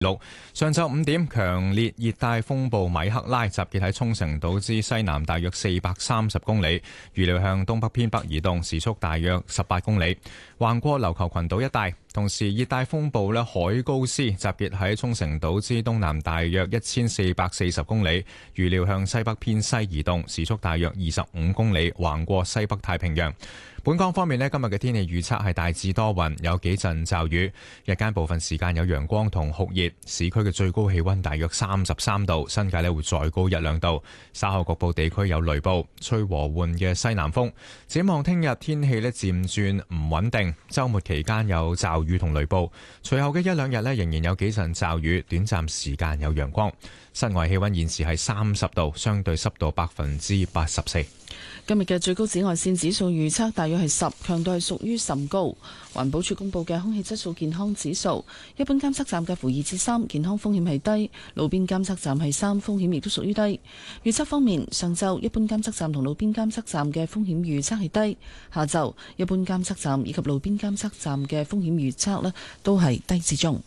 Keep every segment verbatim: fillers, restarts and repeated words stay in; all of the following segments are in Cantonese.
六上晝五點，強烈熱帶風暴米克拉集結喺沖繩島之西南大約四百三十公里，預料向東北偏北移動，時速大約十八公里，橫過琉球群島一帶。同時，熱帶風暴咧海高斯集結喺沖繩島之東南大約一千四百四十公里，預料向西北偏西移動，時速大約二十五公里，橫過西北太平洋。本港方面咧，今日嘅天氣預測係大致多雲，有幾陣驟雨，日間部分時間有陽光同酷熱，市區嘅最高氣溫大約三十三度，新界咧會再高一兩度。稍後局部地區有雷暴，吹和緩嘅西南風。展望聽日天氣咧漸轉唔穩定，週末期間有驟雨同雷暴，隨後嘅一兩日咧仍然有幾陣驟雨，短暫時間有陽光。室外氣溫現時係三十度，相對濕度百分之八十四。 今日嘅最高紫外線指數預測大約係十，強度係屬於甚高。環保署公布嘅空氣質素健康指數，一般監測站介乎二至三，健康風險係低；路邊監測站係三，風險亦都屬於低。預測方面，上晝一般監測站同路邊監測站嘅風險預測係低；下晝一般監測站以及路邊監測站嘅風險預測呢都係低至中。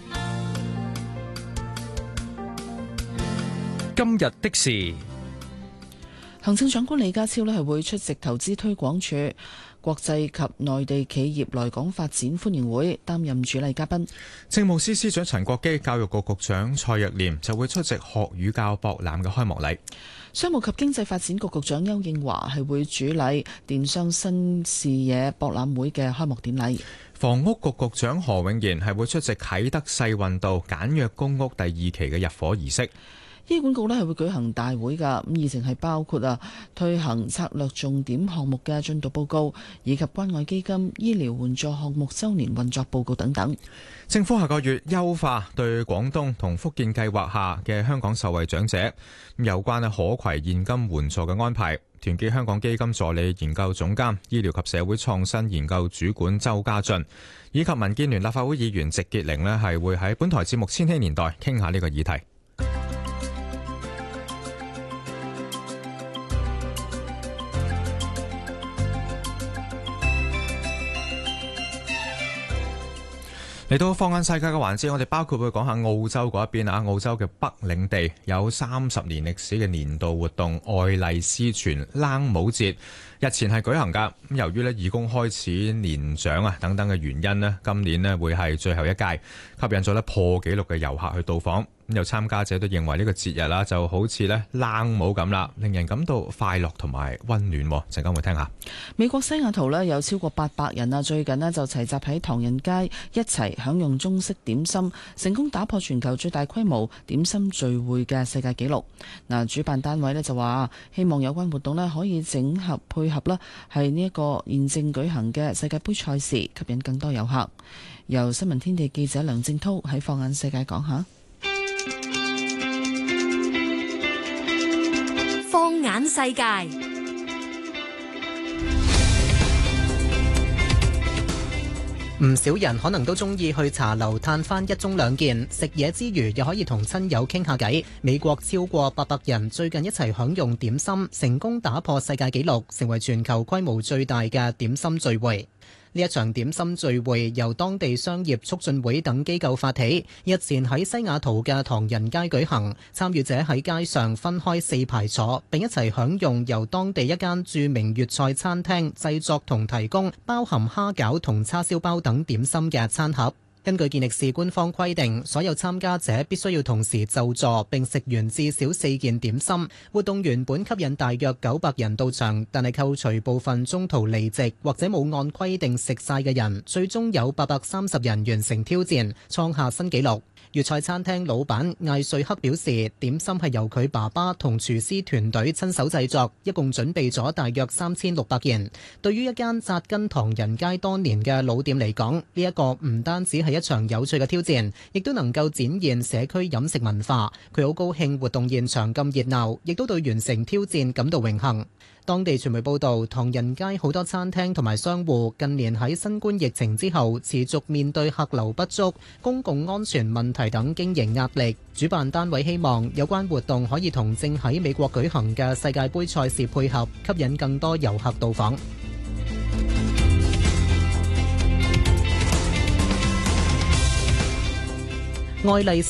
今日的事， 行政長官李家超呢係會出席投資推廣署國際及內地企業來港發展歡迎會，擔任主禮嘉賓。 政務司司長陳國基、教育局局長蔡若蓮就會出席學與教博覽嘅開幕禮。 商務及經濟發展局局長邱應華係會主禮電商新視野博覽會嘅開幕典禮。 房屋局局長何永賢係會出席啟德世運道簡約公屋第二期嘅入伙儀式。 醫管局呢係會舉行大會㗎，咁議程係包括啊推行策略重點項目嘅進度報告，以及關愛基金醫療援助項目週年運作報告等等。 政府下個月優化對廣東同福建計劃下嘅香港受惠長者有關嘅可攜現金援助嘅安排。團結香港基金助理研究總監、醫療及社會創新研究主管周家俊，以及民建聯立法會議員席潔玲呢係會喺本台節目《千禧年代》傾下呢個議題。嚟到放眼世界嘅環節，我哋包括會講下澳洲嗰一邊啊，澳洲嘅北領地有三十年歷史嘅年度活動愛麗絲泉冷帽節，日前係舉行㗎。咁由於咧義工開始年長啊等等嘅原因咧，今年咧會係最後一屆，吸引咗咧破紀錄嘅遊客去到訪。咁有參加者都認為呢個節日啦，就好似咧冷帽咁啦，令人感到快樂同埋溫暖。陣間會聽下。 美國西雅圖咧有超過八百人啊，最近咧就齊集喺唐人街一齊享用中式點心，成功打破全球最大規模點心聚會嘅世界紀錄。嗱，主辦單位咧就話希望有關活動咧可以整合配合啦，係呢一個現正舉行嘅世界盃賽事，吸引更多遊客。由新聞天地記者梁正濤喺放眼世界講下。 放眼世界， 唔少人可能都中意去茶樓嘆翻一盅兩件，食嘢之餘又可以同親友傾下偈。美國超過八百人最近一齊享用點心，成功打破世界紀錄，成為全球規模最大嘅點心聚會。呢一場點心聚會由當地商業促進會等機構發起，日前喺西雅圖嘅唐人街舉行。參與者喺街上分開四排坐，並一齊享用由當地一間著名粵菜餐廳製作同提供包含蝦餃同叉燒包等點心嘅餐盒。根據健力士官方規定，所有參加者必須要同時就座並食完至少四件點心。活動原本吸引大約九百人到場，但係扣除部分中途離席或者冇按規定食晒嘅人，最終有八百三十人完成挑戰，創下新紀錄。粵菜餐廳老闆艾瑞克表示，點心係由佢爸爸同廚師團隊親手製作，一共準備咗大約三千六百件。對於一間紮根唐人街多年嘅老店嚟講，呢一個唔單止係一場有趣嘅挑戰，亦都能夠展現社區飲食文化。佢好高興活動現場咁熱鬧，亦都對完成挑戰感到榮幸。當地傳媒報道，唐人街好多餐廳同埋商戶近年喺新冠疫情之後持續面對客流不足、公共安全問題等經營壓力。主辦單位希望有關活動可以同正喺美國舉行嘅世界盃賽事配合，吸引更多遊客到訪。 愛麗絲